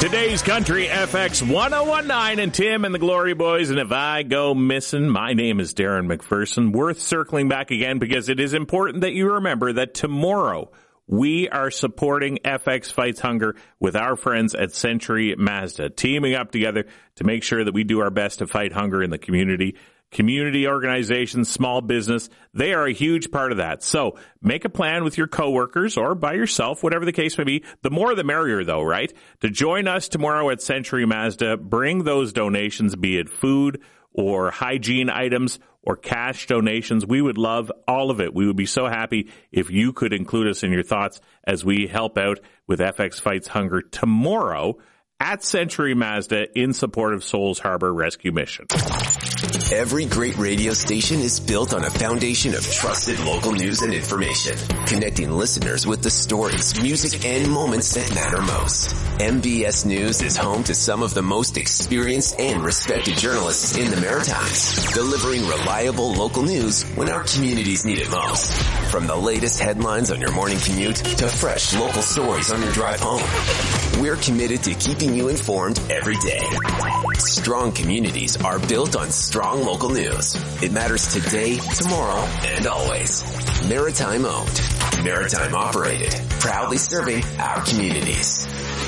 Today's Country FX 1019 and Tim and the Glory Boys. And if I go missing, my name is Darren McPherson. Worth circling back again because it is important that you remember that tomorrow we are supporting FX Fights Hunger with our friends at Century Mazda, teaming up together to make sure that we do our best to fight hunger in the community. Community organizations, small business, they are a huge part of that. So make a plan with your coworkers or by yourself, whatever the case may be. The more the merrier, though, right? To join us tomorrow at Century Mazda, bring those donations, be it food or hygiene items or cash donations. We would love all of it. We would be so happy if you could include us in your thoughts as we help out with FX Fights Hunger tomorrow at Century Mazda in support of Souls Harbor Rescue Mission. Every great radio station is built on a foundation of trusted local news and information, connecting listeners with the stories, music, and moments that matter most. MBS News is home to some of the most experienced and respected journalists in the Maritimes, delivering reliable local news when our communities need it most. From the latest headlines on your morning commute to fresh local stories on your drive home, we're committed to keeping you informed every day. Strong communities are built on strong local news. It matters today, tomorrow, and always. Maritime owned, Maritime operated, proudly serving our communities.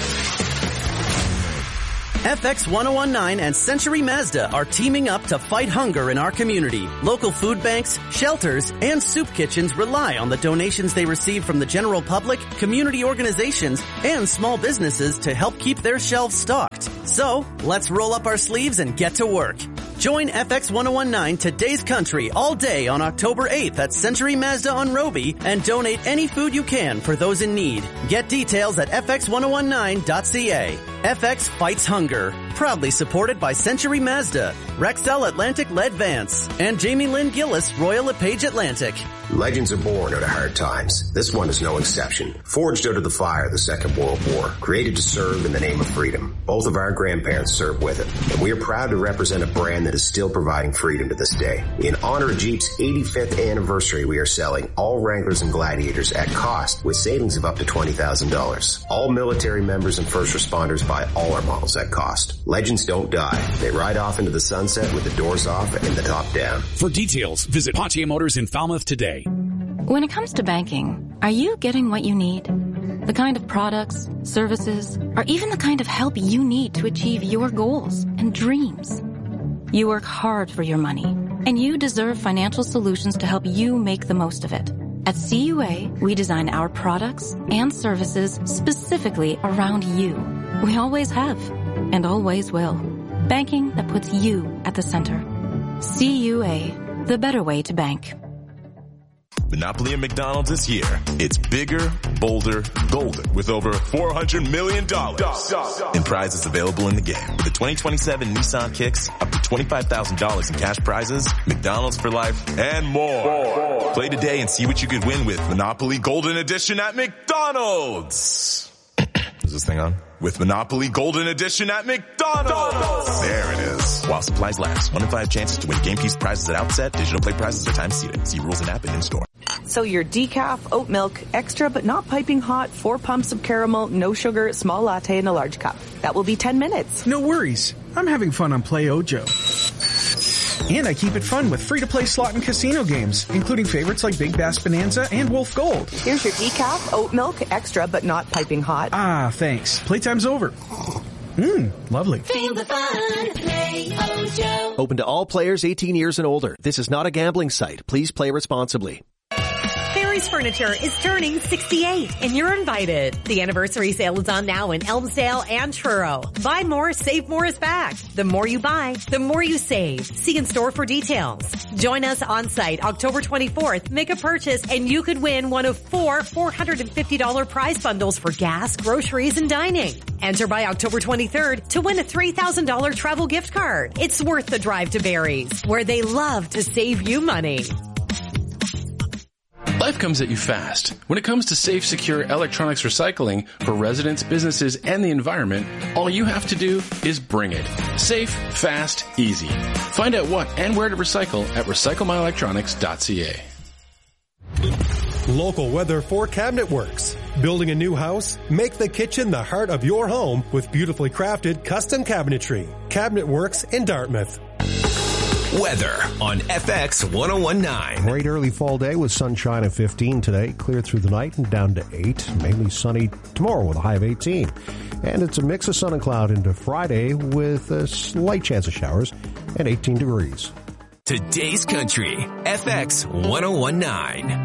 FX 1019 and Century Mazda are teaming up to fight hunger in our community. Local food banks, shelters, and soup kitchens rely on the donations they receive from the general public, community organizations, and small businesses to help keep their shelves stocked. So, let's roll up our sleeves and get to work. Join FX 1019 Today's Country all day on October 8th at Century Mazda on Roby and donate any food you can for those in need. Get details at fx1019.ca. FX Fights Hunger. Proudly supported by Century Mazda, Rexel Atlantic Led Vance, and Jamie Lynn Gillis, Royal LePage Atlantic. Legends are born out of hard times. This one is no exception. Forged out of the fire of the Second World War, created to serve in the name of freedom. Both of our grandparents served with it, and we are proud to represent a brand that is still providing freedom to this day. In honor of Jeep's 85th anniversary, we are selling all Wranglers and Gladiators at cost with savings of up to $20,000. All military members and first responders buy all our models at cost. Legends don't die. They ride off into the sunset with the doors off and the top down. For details, visit Pontier Motors in Falmouth today. When it comes to banking, are you getting what you need? The kind of products, services, or even the kind of help you need to achieve your goals and dreams. You work hard for your money, and you deserve financial solutions to help you make the most of it. At CUA, we design our products and services specifically around you. We always have, and always will. Banking that puts you at the center. CUA, the better way to bank. Monopoly at McDonald's this year. It's bigger, bolder, golden with over $400 million in prizes available in the game. With the 2027 Nissan Kicks, up to $25,000 in cash prizes, McDonald's for life, and more. Play today and see what you could win with Monopoly Golden Edition at McDonald's. Is this thing on? With Monopoly Golden Edition at McDonald's. There it is. While supplies last. 1 in 5 chances to win game piece prizes at outset. Digital play prizes are time seated. See rules and app and in-store. So your decaf, oat milk, extra but not piping hot, 4 pumps of caramel, no sugar, small latte in a large cup. That will be 10 minutes. No worries. I'm having fun on Play Ojo. And I keep it fun with free-to-play slot and casino games, including favorites like Big Bass Bonanza and Wolf Gold. Here's your decaf, oat milk, extra but not piping hot. Ah, thanks. Playtime's over. Lovely. Feel the fun. Play Ojo. Open to all players 18 years and older. This is not a gambling site. Please play responsibly. Barry's Furniture is turning 68, and you're invited. The anniversary sale is on now in Elmsdale and Truro. Buy more, save more is back. The more you buy, the more you save. See in store for details. Join us on site October 24th. Make a purchase, and you could win one of 4 $450 prize bundles for gas, groceries, and dining. Enter by October 23rd to win a $3,000 travel gift card. It's worth the drive to Barry's, where they love to save you money. Life comes at you fast. When it comes to safe, secure electronics recycling for residents, businesses, and the environment, all you have to do is bring it. Safe, fast, easy. Find out what and where to recycle at recyclemyelectronics.ca. Local weather for Cabinet Works. Building a new house? Make the kitchen the heart of your home with beautifully crafted custom cabinetry. Cabinet Works in Dartmouth. Weather on FX 1019. Great early fall day with sunshine of 15 today. Clear through the night and down to 8. Mainly sunny tomorrow with a high of 18. And it's a mix of sun and cloud into Friday with a slight chance of showers and 18 degrees. Today's Country, FX 1019.